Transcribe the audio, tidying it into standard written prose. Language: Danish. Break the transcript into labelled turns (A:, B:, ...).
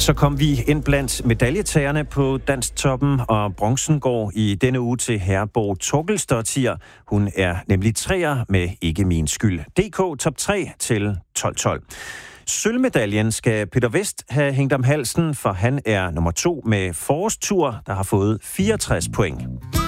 A: Så kom vi ind blandt medaljetagerne på Danstoppen, og bronzen går i denne uge til Herborg Torkelsdottir. Hun er nemlig treer med Ikke min skyld. DK top 3 til 12-12. Sølvmedaljen skal Peter Vest have hængt om halsen, for han er nummer 2 med forårstur, der har fået 64 point.